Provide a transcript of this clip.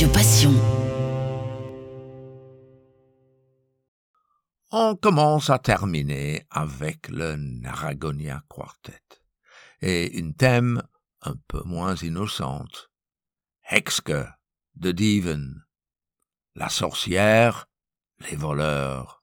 Radio Passion. On commence à terminer avec le Narragonia Quartet et une thème un peu moins innocente. Hexke de Dieven, la sorcière, les voleurs.